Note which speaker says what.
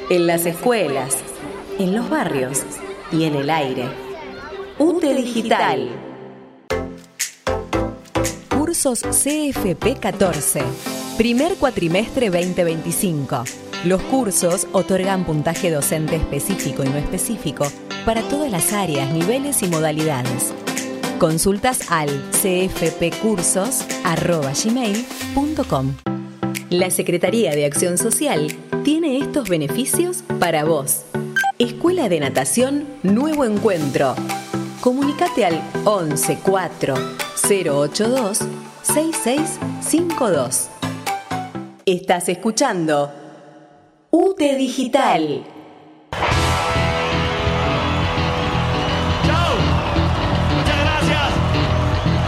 Speaker 1: en las escuelas, en los barrios y en el aire. UTE Digital. Cursos CFP 14. Primer cuatrimestre 2025. Los cursos otorgan puntaje docente específico y no específico para todas las áreas, niveles y modalidades. Consultas al cfpcursos@gmail.com. La Secretaría de Acción Social tiene estos beneficios para vos. Escuela de Natación Nuevo Encuentro. Comunicate al 11 4 082 6652. Estás escuchando UTE Digital.